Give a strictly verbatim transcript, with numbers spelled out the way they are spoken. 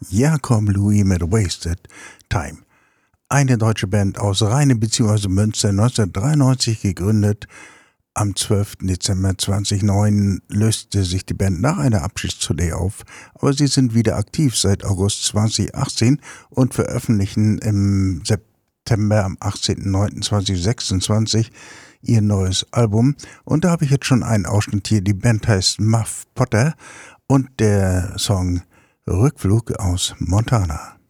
Jakob Louis mit Wasted Time. Eine deutsche Band aus Rheine bzw. Münster, neunzehnhundertdreiundneunzig gegründet. Am zwölften Dezember zweitausendneun löste sich die Band nach einer Abschiedstournee auf, aber sie sind wieder aktiv seit August zweitausendachtzehn und veröffentlichen im September am achtzehnten neunten zweitausendsechsundzwanzig ihr neues Album. Und da habe ich jetzt schon einen Ausschnitt hier. Die Band heißt Muff Potter und der Song Rückflug aus Montana.